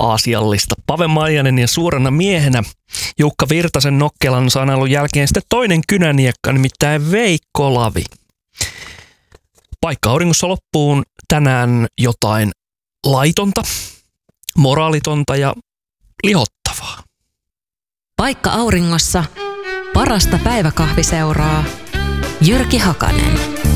aasiallista. Pave Maijanen ja suorana miehenä Jukka Virtasen nokkelan sanailun jälkeen sitten toinen kynäniekka, nimittäin Veikko Lavi. Paikka auringossa loppuun tänään jotain laitonta, moraalitonta ja lihottavaa. Paikka auringossa, parasta päiväkahviseuraa. Jyrki Hakanen.